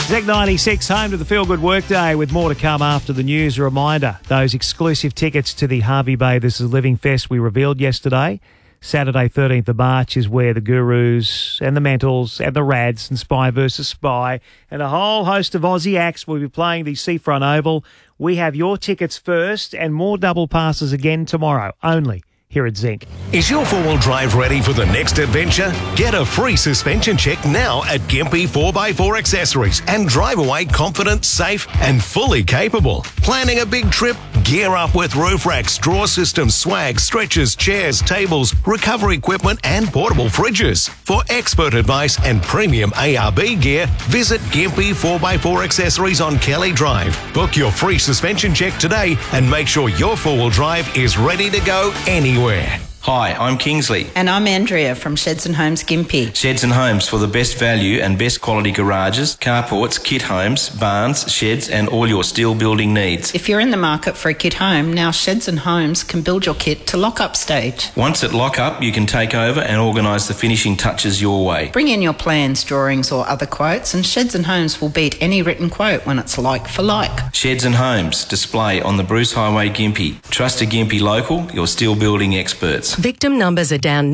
Z96, home to the Feel Good Workday with more to come after the news. A reminder, those exclusive tickets to the Harvey Bay This Is Living Fest we revealed yesterday. Saturday, 13th of March, is where the Gurus and the Mentals and the Rads and Spy vs. Spy and a whole host of Aussie acts will be playing the Seafront Oval. We have your tickets first and more double passes again tomorrow, only here at Zinc. Is your four-wheel drive ready for the next adventure? Get a free suspension check now at Gympie 4x4 Accessories and drive away confident, safe and fully capable. Planning a big trip? Gear up with roof racks, drawer systems, swag, stretchers, chairs, tables, recovery equipment and portable fridges. For expert advice and premium ARB gear, visit Gympie 4x4 Accessories on Kelly Drive. Book your free suspension check today and make sure your four-wheel drive is ready to go anywhere. Hi, I'm Kingsley. And I'm Andrea from Sheds and Homes Gympie. Sheds and Homes for the best value and best quality garages, carports, kit homes, barns, sheds and all your steel building needs. If you're in the market for a kit home, now Sheds and Homes can build your kit to lock-up stage. Once at lock-up, you can take over and organise the finishing touches your way. Bring in your plans, drawings or other quotes and Sheds and Homes will beat any written quote when it's like for like. Sheds and Homes, display on the Bruce Highway Gympie. Trust a Gympie local, your steel building experts. Victim numbers are down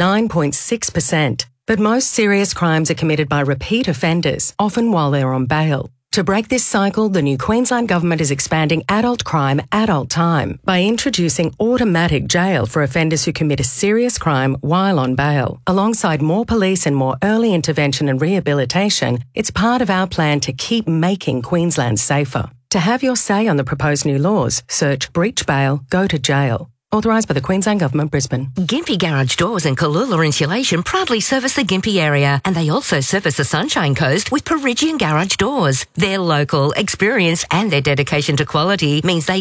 9.6%, but most serious crimes are committed by repeat offenders, often while they're on bail. To break this cycle, the new Queensland Government is expanding adult crime, adult time by introducing automatic jail for offenders who commit a serious crime while on bail. Alongside more police and more early intervention and rehabilitation, it's part of our plan to keep making Queensland safer. To have your say on the proposed new laws, search breach bail, go to jail. Authorised by the Queensland Government, Brisbane. Gympie Garage Doors and Kalula Insulation proudly service the Gympie area, and they also service the Sunshine Coast with Perigian Garage Doors. Their local experience and their dedication to quality means they